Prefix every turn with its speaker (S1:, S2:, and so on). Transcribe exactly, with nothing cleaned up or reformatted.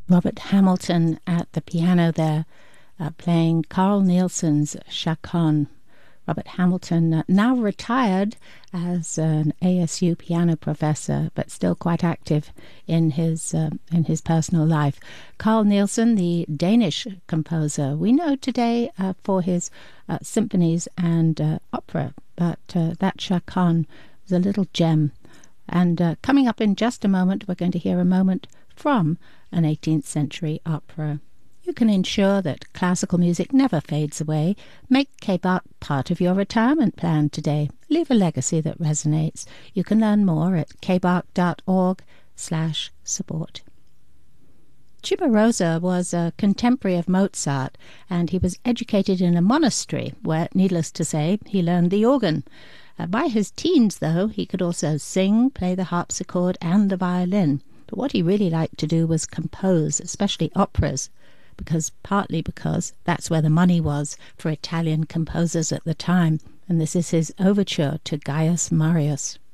S1: Robert Hamilton at the piano there, uh, playing Carl Nielsen's Chaconne. Robert Hamilton, uh, now retired as an A S U piano professor, but still quite active in his uh, in his personal life. Carl Nielsen, the Danish composer, we know today uh, for his uh, symphonies and uh, opera, but uh, that Chaconne was a little gem. And uh, coming up in just a moment, we're going to hear a moment from an eighteenth century opera. You can ensure that classical music never fades away. Make K B A R C part of your retirement plan today. Leave a legacy that resonates. You can learn more at k b a r c dot org slash support. Cimarosa was a contemporary of Mozart, and he was educated in a monastery where, needless to say, he learned the organ. Uh, by his teens, though, he could also sing, play the harpsichord and the violin. But what he really liked to do was compose, especially operas, because partly because that's where the money was for Italian composers at the time. And this is his overture to Gaius Marius.